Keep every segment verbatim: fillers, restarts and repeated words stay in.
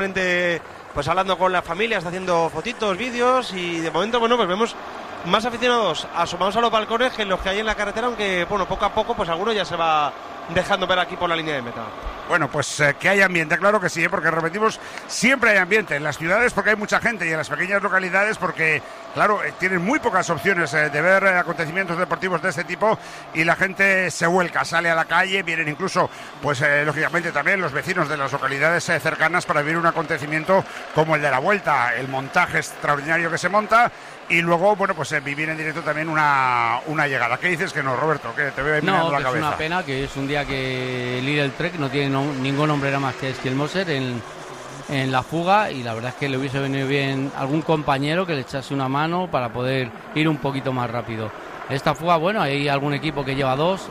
pues hablando con la familia, está haciendo fotitos, vídeos y de momento, bueno, pues vemos más aficionados asomados a los balcones que los que hay en la carretera, aunque, bueno, poco a poco, pues alguno ya se va dejando ver aquí por la línea de meta. Bueno, pues eh, que hay ambiente, claro que sí, ¿eh? Porque repetimos, siempre hay ambiente en las ciudades porque hay mucha gente y en las pequeñas localidades porque, claro, eh, tienen muy pocas opciones eh, de ver eh, acontecimientos deportivos de este tipo y la gente se vuelca, sale a la calle, vienen incluso, pues eh, lógicamente también los vecinos de las localidades eh, cercanas para vivir un acontecimiento como el de la Vuelta, el montaje extraordinario que se monta y luego, bueno, pues eh, vivir en directo también una, una llegada. ¿Qué dices que no, Roberto? Que te veo ahí mirando no, la que cabeza. Es una pena que es un día que el Lidl Trek no tiene no, ningún hombre nada más que Skelmoser en, en la fuga y la verdad es que le hubiese venido bien algún compañero que le echase una mano para poder ir un poquito más rápido. Esta fuga, bueno, hay algún equipo que lleva dos,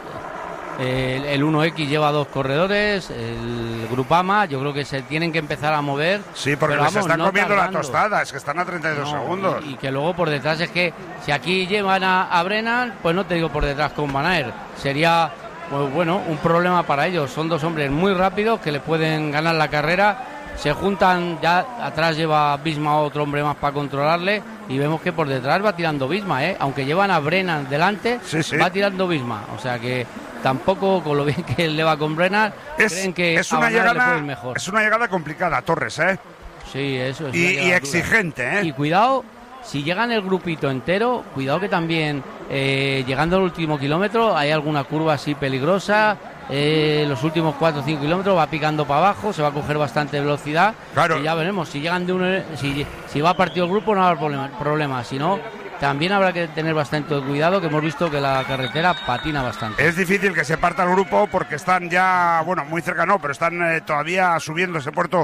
el, el uno equis lleva dos corredores, el Grupama, yo creo que se tienen que empezar a mover. Sí, porque pero les vamos, están no comiendo tardando. la tostada, es que están a treinta y dos No, segundos. Y, y que luego por detrás es que si aquí llevan a, a Brennan, pues no te digo por detrás con Van Aert, sería pues bueno un problema para ellos. Son dos hombres muy rápidos que le pueden ganar la carrera. Se juntan, ya atrás lleva Visma otro hombre más para controlarle y vemos que por detrás va tirando Visma, ¿eh? Aunque llevan a Brennan delante, sí, sí. va tirando Visma, o sea que tampoco con lo bien que él le va con Brennan, es, creen que es a una Van Aert le llegada, puede ir mejor. Es una llegada complicada, Torres, ¿eh? Sí, eso es. Y, y exigente, ¿eh? Y cuidado, si llegan el grupito entero, cuidado que también eh, llegando al último kilómetro hay alguna curva así peligrosa. Eh, los últimos cuatro o cinco kilómetros va picando para abajo, se va a coger bastante velocidad. Claro. Y ya veremos, si llegan de uno, si, si va partido el grupo no habrá problema, problema. Si no, también habrá que tener bastante cuidado, que hemos visto que la carretera patina bastante. Es difícil que se parta el grupo porque están ya, bueno, muy cerca no, pero están eh, todavía subiendo ese puerto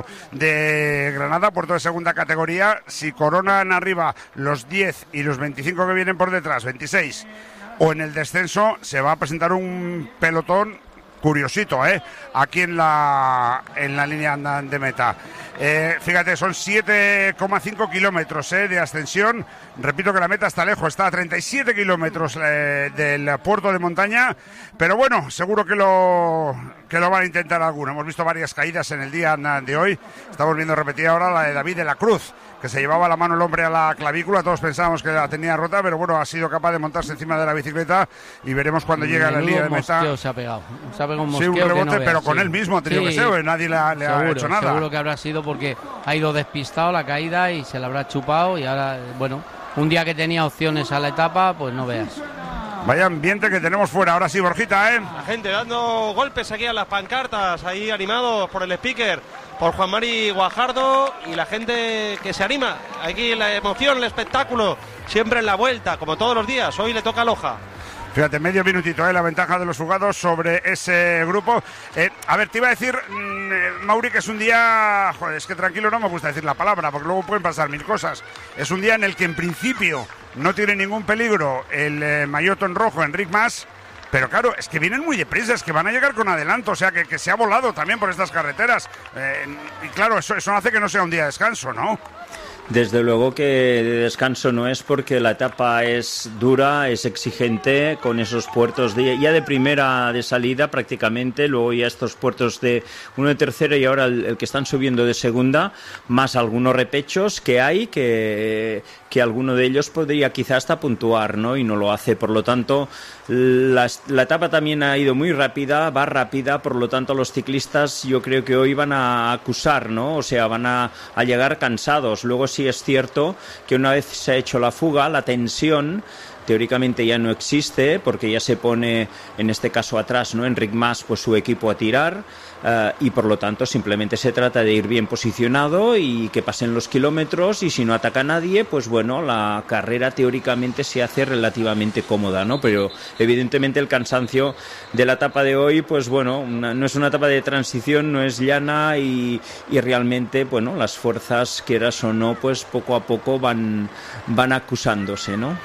de Granada, puerto de segunda categoría. Si coronan arriba los diez y los veinticinco que vienen por detrás, veintiséis, o en el descenso, se va a presentar un pelotón curiosito, ¿eh? Aquí en la en la línea de meta. Eh, fíjate, son siete coma cinco kilómetros eh, de ascensión. Repito que la meta está lejos, está a treinta y siete kilómetros eh, del puerto de montaña. Pero bueno, seguro que lo que lo van a intentar alguno. Hemos visto varias caídas en el día de hoy. Estamos viendo repetida ahora la de David de la Cruz, que se llevaba la mano el hombre a la clavícula. Todos pensábamos que la tenía rota, pero bueno, ha sido capaz de montarse encima de la bicicleta y veremos cuando llegue a la línea de meta. Se ha pegado, se ha pegado un sí, un mosqueo rebote, que no pero veas, con sí. él mismo ha tenido sí, que ser, nadie le ha, le seguro, ha hecho nada. Seguro que habrá sido porque ha ido despistado la caída y se la habrá chupado y ahora, bueno, un día que tenía opciones a la etapa, pues no veas. Vaya ambiente que tenemos fuera. Ahora sí, Borjita, ¿eh? La gente dando golpes aquí a las pancartas, ahí animados por el speaker, por Juan Mari Guajardo, y la gente que se anima. Aquí la emoción, el espectáculo, siempre en la Vuelta, como todos los días. Hoy le toca a Loja. Fíjate, medio minutito, ¿eh? La ventaja de los jugados sobre ese grupo. Eh, a ver, te iba a decir, mmm, Mauri, que es un día... Joder, es que tranquilo no me gusta decir la palabra, porque luego pueden pasar mil cosas. Es un día en el que en principio no tiene ningún peligro el eh, maillot en rojo, Enric Mas, pero claro, es que vienen muy deprisa, es que van a llegar con adelanto, o sea, que, que se ha volado también por estas carreteras. Eh, y claro, eso, eso hace que no sea un día de descanso, ¿no? Desde luego que de descanso no es, porque la etapa es dura, es exigente, con esos puertos de, ya de primera de salida prácticamente, luego ya estos puertos de uno de tercera y ahora el, el que están subiendo de segunda, más algunos repechos que hay, que, que alguno de ellos podría quizás hasta puntuar, ¿no? Y no lo hace, por lo tanto la, la etapa también ha ido muy rápida, va rápida, por lo tanto los ciclistas yo creo que hoy van a acusar, ¿no? O sea, van a, a llegar cansados. Luego sí es cierto que una vez se ha hecho la fuga, la tensión teóricamente ya no existe, porque ya se pone en este caso atrás, ¿no? Enric Mas, pues su equipo a tirar, uh, y por lo tanto simplemente se trata de ir bien posicionado y que pasen los kilómetros, y si no ataca a nadie, pues bueno, la carrera teóricamente se hace relativamente cómoda, ¿no? Pero evidentemente el cansancio de la etapa de hoy, pues bueno, una, no es una etapa de transición, no es llana, y, y realmente, bueno, las fuerzas, quieras o no, pues poco a poco van, van acusándose, ¿no?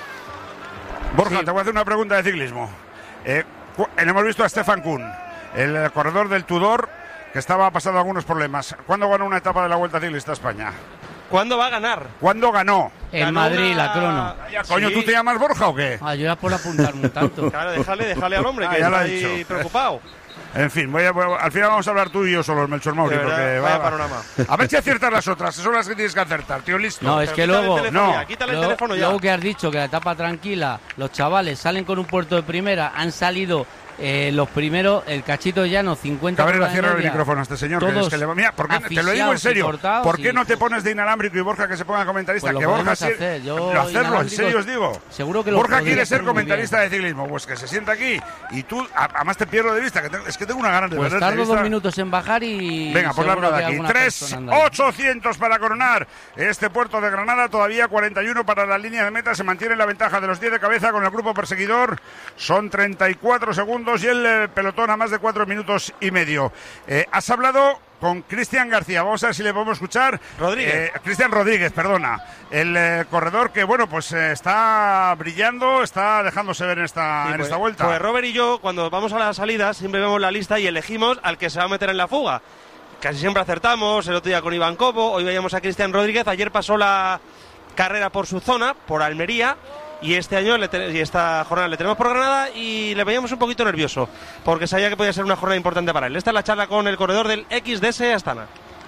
Borja, sí. Te voy a hacer una pregunta de ciclismo. Eh, hemos visto a Stefan Kuhn, el corredor del Tudor, que estaba pasando algunos problemas. ¿Cuándo ganó una etapa de la Vuelta Ciclista a España? ¿Cuándo va a ganar? ¿Cuándo ganó? En Ganó Madrid, una... la crono. Ya, coño, Sí. ¿tú te llamas Borja o qué? Ah, yo ya por apuntarme un tanto. Claro, déjale, déjale al hombre, Ah, que ya lo está ha ahí dicho. preocupado. En fin, voy a, voy a, al final vamos a hablar tú y yo solos, Melchor Mauri, verdad, porque vaya va, panorama. A ver si aciertas las otras, que son las que tienes que acertar, tío, listo. No, es Pero que quítale luego... el teléfono no, ya, quítale luego, el teléfono ya. luego que has dicho que la etapa tranquila, los chavales salen con un puerto de primera, han salido eh, los primeros, el Cachito Llano, cincuenta... Cabrera, por la cierra el media, micrófono a este señor, que todos es que le va... Mira, ¿por qué, te lo digo en serio, cortados, ¿por qué sí, no te pues, pones de inalámbrico y Borja que se ponga comentarista? Pues lo que Borja podemos sí- hacer, yo Lo hacerlo, en inalámbrico, serio os digo. seguro que lo Borja podría quiere hacer ser muy comentarista de ciclismo, pues que se sienta aquí y tú, a- además te pierdo de vista, que te- es que tengo una ganas de Pues perderte de tardo vista. dos minutos en bajar y... Venga, pues seguro largo de que aquí. alguna tres persona andará. ochocientos para coronar este puerto de Granada. Todavía cuarenta y uno para la línea de meta. Se mantiene la ventaja de los diez de cabeza con el grupo perseguidor. Son treinta y cuatro segundos y el eh, pelotón a más de cuatro minutos y medio. Eh, has hablado con Cristian García. Vamos a ver si le podemos escuchar. Rodríguez. Eh, Cristian Rodríguez, perdona. El eh, corredor que, bueno, pues eh, está brillando, está dejándose ver en esta, Sí, en pues, esta vuelta. Pues Robert y yo, cuando vamos a la salida, siempre vemos la lista y elegimos al que se va a meter en la fuga. Casi siempre acertamos, el otro día con Iván Cobo, hoy veíamos a Cristian Rodríguez, ayer pasó la carrera por su zona, por Almería, y este año le te- y esta jornada le tenemos por Granada y le veíamos un poquito nervioso, porque sabía que podía ser una jornada importante para él. Esta es la charla con el corredor del X D S Astana.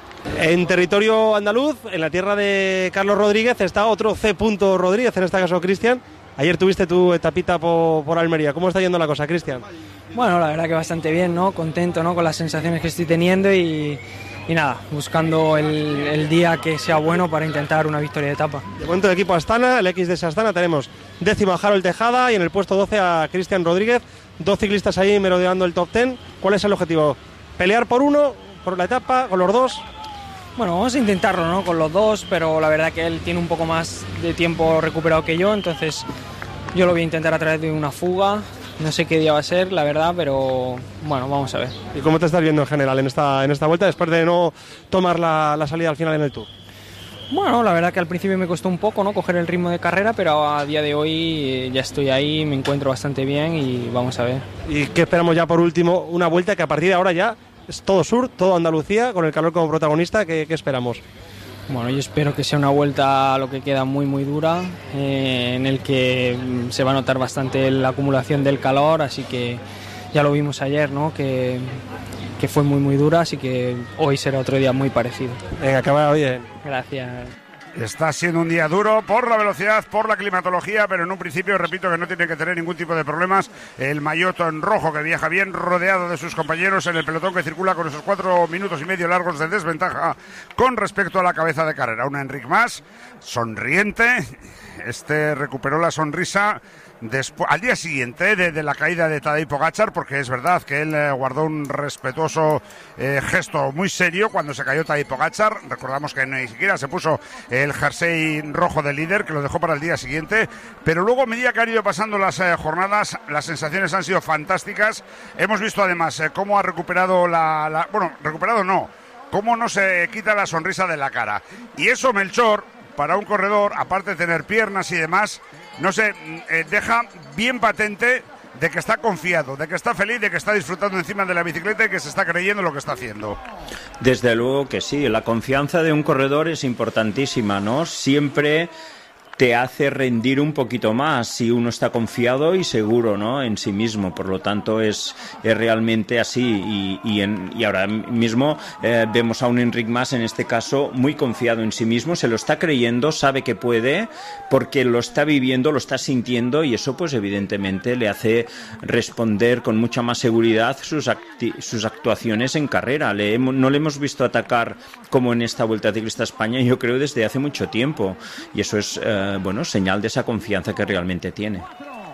En territorio andaluz, en la tierra de Carlos Rodríguez, está otro C. Rodríguez, en este caso Cristian. Ayer tuviste tu etapita por, por Almería. ¿Cómo está yendo la cosa, Cristian? Bueno, la verdad que bastante bien, ¿no? Contento, ¿no? Con las sensaciones que estoy teniendo y, y nada, buscando el, el día que sea bueno para intentar una victoria de etapa. De momento el equipo Astana, el X D S Astana, tenemos décimo a Harold Tejada y en el puesto doce a Cristian Rodríguez. Dos ciclistas ahí merodeando el top diez. ¿Cuál es el objetivo? ¿Pelear por uno, por la etapa, con los dos? Bueno, vamos a intentarlo, ¿no? Con los dos, pero la verdad que él tiene un poco más de tiempo recuperado que yo, entonces yo lo voy a intentar a través de una fuga. No sé qué día va a ser, la verdad, pero bueno, vamos a ver. ¿Y cómo te estás viendo en general en esta, en esta vuelta después de no tomar la, la salida al final en el Tour? Bueno, la verdad que al principio me costó un poco, ¿no? Coger el ritmo de carrera, pero a día de hoy eh, ya estoy ahí, me encuentro bastante bien y vamos a ver. ¿Y qué esperamos ya por último? Una vuelta que a partir de ahora ya es todo sur, todo Andalucía, con el calor como protagonista. ¿Qué, qué esperamos? Bueno, yo espero que sea una vuelta a lo que queda muy muy dura, eh, en el que mm, se va a notar bastante la acumulación del calor, así que ya lo vimos ayer, ¿no? Que, que fue muy muy dura, así que hoy será otro día muy parecido. Venga, que vaya bien. Gracias. Está siendo un día duro por la velocidad, por la climatología, pero en un principio, repito, que no tiene que tener ningún tipo de problemas. El Mayoto en rojo, que viaja bien rodeado de sus compañeros en el pelotón, que circula con esos cuatro minutos y medio largos de desventaja con respecto a la cabeza de carrera. Un Enric Mas, sonriente. Este recuperó la sonrisa después, al día siguiente de, de la caída de Tadej Pogačar, porque es verdad que él eh, guardó un respetuoso eh, gesto muy serio cuando se cayó Tadej Pogačar. Recordamos que ni siquiera se puso el jersey rojo de líder, que lo dejó para el día siguiente, pero luego a medida que han ido pasando las eh, jornadas, las sensaciones han sido fantásticas. Hemos visto además eh, cómo ha recuperado la, la... Bueno, recuperado no, cómo no se quita la sonrisa de la cara. Y eso, Melchor, para un corredor, aparte de tener piernas y demás, no sé, eh, deja bien patente de que está confiado, de que está feliz, de que está disfrutando encima de la bicicleta y que se está creyendo lo que está haciendo. Desde luego que sí, la confianza de un corredor es importantísima, ¿no? Siempre te hace rendir un poquito más si uno está confiado y seguro, ¿no?, en sí mismo. Por lo tanto, es, es realmente así. Y, y, en, y ahora mismo eh, vemos a un Enric Mas, en este caso, muy confiado en sí mismo, se lo está creyendo, sabe que puede, porque lo está viviendo, lo está sintiendo, y eso, pues, evidentemente, le hace responder con mucha más seguridad sus, acti- sus actuaciones en carrera. Le hemos, no le hemos visto atacar como en esta Vuelta Ciclista a España, yo creo, desde hace mucho tiempo. Y eso es... Eh, bueno, señal de esa confianza que realmente tiene.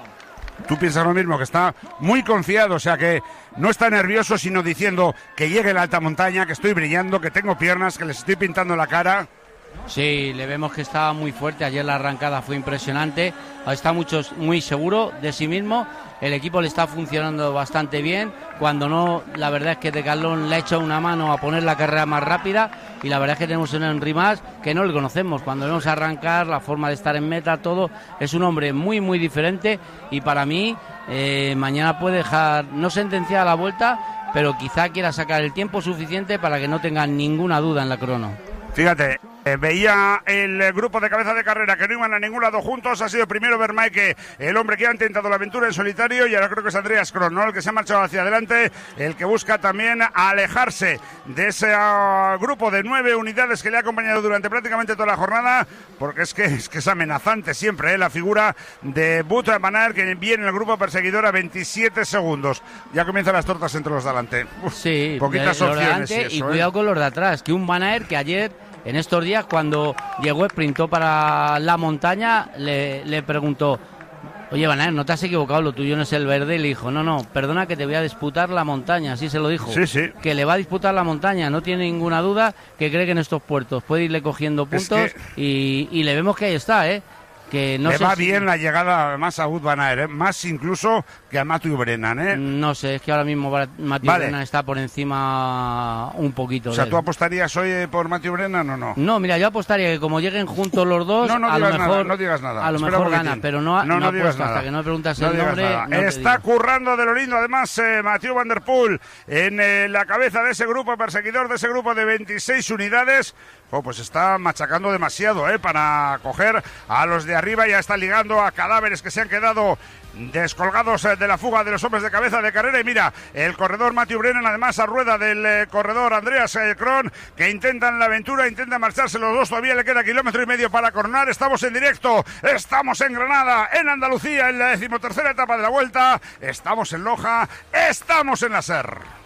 Tú piensas lo mismo, que está muy confiado, o sea que no está nervioso, sino diciendo que llegue la alta montaña, que estoy brillando, que tengo piernas, que les estoy pintando la cara. Sí, le vemos que estaba muy fuerte, ayer la arrancada fue impresionante, está mucho, muy seguro de sí mismo, el equipo le está funcionando bastante bien, cuando no, la verdad es que Decathlon le ha hecho una mano a poner la carrera más rápida, y la verdad es que tenemos un Enric Mas que no le conocemos, cuando vemos arrancar, la forma de estar en meta, todo, es un hombre muy muy diferente, y para mí eh, mañana puede dejar, no sentenciada la vuelta, pero quizá quiera sacar el tiempo suficiente para que no tenga ninguna duda en la crono. Fíjate, Eh, veía el grupo de cabeza de carrera que no iban a ningún lado juntos. Ha sido primero Vermaeke, el hombre que ha intentado la aventura en solitario, y ahora creo que es Andreas Kron, ¿no?, el que se ha marchado hacia adelante, el que busca también alejarse de ese uh, grupo de nueve unidades que le ha acompañado durante prácticamente toda la jornada, porque es que es, que es amenazante siempre, ¿eh?, la figura de Wout van Aert, que viene en el grupo perseguidor a veintisiete segundos. Ya comienzan las tortas entre los de delante. Uf, sí, poquitas de, opciones. Y, y, eso, y cuidado ¿eh? con los de atrás, que un Van Aert que ayer, en estos días, cuando llegó, sprintó para la montaña, le, le preguntó: oye, Van Aert, ¿no te has equivocado? Lo tuyo no es el verde. Y le dijo: no, no, perdona, que te voy a disputar la montaña. Así se lo dijo. Sí, sí. Que le va a disputar la montaña. No tiene ninguna duda, que cree que en estos puertos puede irle cogiendo puntos. Es que... y, y le vemos que ahí está, ¿eh? Que no le sé va si... bien la llegada más a Wout van Aert, ¿eh?, más incluso que a Mathieu Brennan, ¿eh? No sé, es que ahora mismo Mathieu vale. Brennan está por encima un poquito. O sea, de ¿tú apostarías hoy por Mathieu Brennan o no? No, mira, yo apostaría que como lleguen juntos los dos, no, no a lo mejor, nada, no digas nada. A lo Espera mejor gana, pero no, no, no, no apuesto nada. Hasta que no me preguntas no el nombre. No está currando de lo lindo, además, eh, Mathieu van der Poel en eh, la cabeza de ese grupo perseguidor, de ese grupo de veintiséis unidades. Oh, pues está machacando demasiado, ¿eh?, para coger a los de arriba. Ya está ligando a cadáveres que se han quedado descolgados de la fuga de los hombres de cabeza de carrera. Y mira, el corredor Mathieu Brennan, además a rueda del eh, corredor Andreas eh, Kron, que intentan la aventura, intentan marcharse los dos. Todavía le queda kilómetro y medio para coronar. Estamos en directo, estamos en Granada, en Andalucía, en la decimotercera etapa de la Vuelta. Estamos en Loja, estamos en la S E R.